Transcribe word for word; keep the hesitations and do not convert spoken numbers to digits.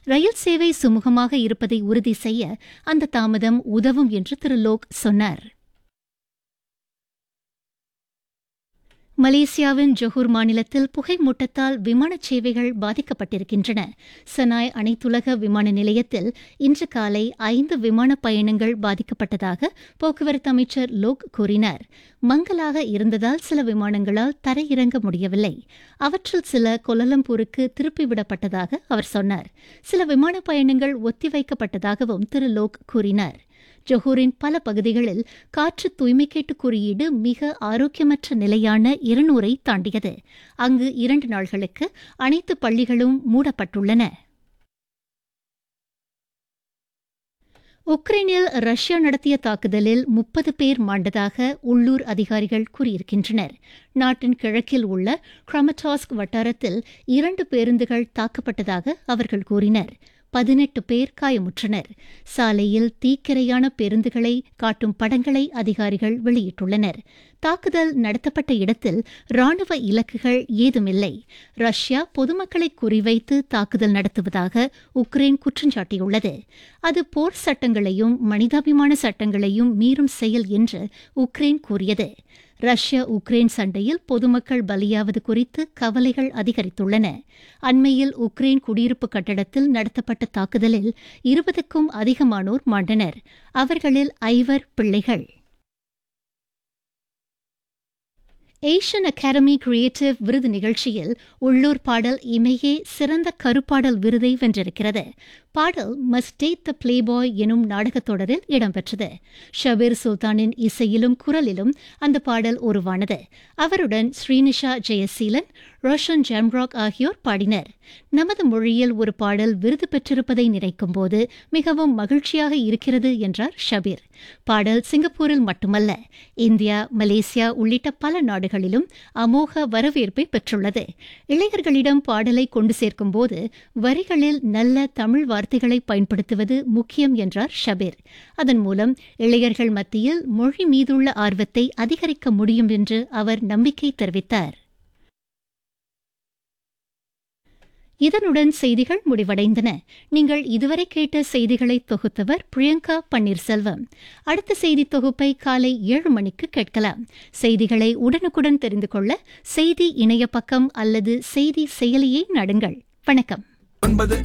ரயில் சேவை சுமூகமாக இருப்பதை உறுதி செய்ய அந்த தாமதம் உதவும் என்று திரு லோக் சொன்னார். மலேசியாவின் ஜொஹூர் மாநிலத்தில் புகை மூட்டத்தால் விமான சேவைகள் பாதிக்கப்பட்டிருக்கின்றன. சனாய் அனைத்துலக விமான நிலையத்தில் இன்று காலை ஐந்து விமான பயணங்கள் பாதிக்கப்பட்டதாக போக்குவரத்து அமைச்சர் லோக் கூறினார். மங்கலாக இருந்ததால் சில விமானங்களால் தரையிறங்க முடியவில்லை. அவற்றில் சில கோலாலம்பூருக்கு திருப்பிவிடப்பட்டதாக அவர் சொன்னார். சில விமான பயணங்கள் ஒத்திவைக்கப்பட்டதாகவும் திரு லோக் கூறினார். ஜொஹூரின் பல பகுதிகளில் காற்று தூய்மைக்கேட்டு குறியீடு மிக ஆரோக்கியமற்ற நிலையான இருநூறை தாண்டியது. அங்கு இரண்டு நாள்களுக்கு அனைத்து பள்ளிகளும் மூடப்பட்டுள்ளன. உக்ரைனில் ரஷ்யா நடத்திய தாக்குதலில் முப்பது பேர் மாண்டதாக உள்ளூர் அதிகாரிகள் கூறியிருக்கின்றனர். நாட்டின் கிழக்கில் உள்ள கிராமடாஸ்க் வட்டாரத்தில் இரண்டு பேருந்துகள் தாக்கப்பட்டதாக அவர்கள் கூறினர். பதினெட்டு பேர் காயமுற்றனர். சாலையில் தீக்கிரையான பேருந்துகளை காட்டும் படங்களை அதிகாரிகள் வெளியிட்டுள்ளனர். தாக்குதல் நடத்தப்பட்ட இடத்தில் ராணுவ இலக்குகள் ஏதுமில்லை. ரஷ்யா பொதுமக்களை குறிவைத்து தாக்குதல் நடத்துவதாக உக்ரைன் குற்றஞ்சாட்டியுள்ளது. அது போர் சட்டங்களையும் மனிதாபிமான சட்டங்களையும் மீறும் செயல் என்று உக்ரைன் கூறியது. ரஷ்யா உக்ரைன் சண்டையில் பொதுமக்கள் பலியாவது குறித்து கவலைகள் அதிகரித்துள்ளன. அண்மையில் உக்ரைன் குடியிருப்பு கட்டடத்தில் நடத்தப்பட்ட தாக்குதலில் இருபதுக்கும் அதிகமானோர் மாண்டனர். அவர்களில் ஐவர் பிள்ளைகள். ஏஷியன் அகாடமி கிரியேட்டிவ் விருது நிகழ்ச்சியில் உள்ளூர் பாடல் இமையே சிறந்த கருப்பாடல் விருதை வென்றிருக்கிறது. பாடல் மஸ்ட் டேட் த பிளேபாய் எனும் நாடகத் தொடரில் இடம்பெற்றது. ஷபீர் சுல்தானின் இசையிலும் குரலிலும் அந்த பாடல் உருவானது. அவருடன் ஸ்ரீனிஷா ஜெயசீலன், ரோஷன் ஜாம்ராக் ஆகியோர் பாடினர். நமது மொழியில் ஒரு பாடல் விருது பெற்றிருப்பதை நினைக்கும் போது மிகவும் மகிழ்ச்சியாக இருக்கிறது என்றார் ஷபீர். பாடல் சிங்கப்பூரில் மட்டுமல்ல, இந்தியா, மலேசியா உள்ளிட்ட பல நாடுகளிலும் அமோக வரவேற்பை பெற்றுள்ளது. இளைஞர்களிடம் பாடலை கொண்டு சேர்க்கும் போது வரிகளில் நல்ல தமிழ் வார்த்தைகளை பயன்படுத்துவது முக்கியம் என்றார் ஷபீர். அதன் மூலம் இளைஞர்கள் மத்தியில் மொழி மீதுள்ள ஆர்வத்தை அதிகரிக்க முடியும் என்று அவர் நம்பிக்கை தெரிவித்தார். இதனுடன் செய்திகள் முடிவடைந்தன. நீங்கள் இதுவரை கேட்ட செய்திகளை தொகுத்தவர் பிரியங்கா பன்னீர்செல்வம். அடுத்த செய்தி தொகுப்பை காலை ஏழு மணிக்கு கேட்கலாம். செய்திகளை உடனுக்குடன் தெரிந்து கொள்ள செய்தி இணைய பக்கம் அல்லது செய்தி செயலியை நாடுங்கள். வணக்கம். ஒன்பது